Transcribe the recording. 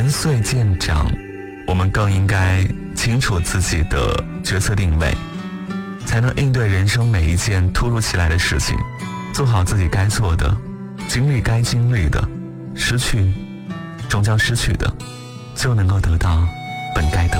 年岁渐长，我们更应该清楚自己的角色定位，才能应对人生每一件突如其来的事情，做好自己该做的，经历该经历的，失去终将失去的，就能够得到本该得